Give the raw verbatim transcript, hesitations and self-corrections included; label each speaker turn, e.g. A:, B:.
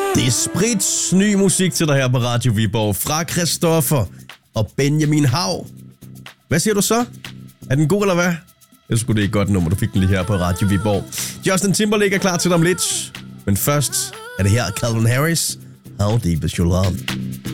A: Det er sprits ny musik til dig her på Radio Viborg fra Christoffer og Benjamin Hav. Hvad siger du så? Er den god eller hvad? Jeg skulle det er et godt nummer, du fik den lige her på Radio Viborg. Justin Timberlake er klar til dig om lidt. Men først er det her Calvin Harris. How Deep Is Your Love?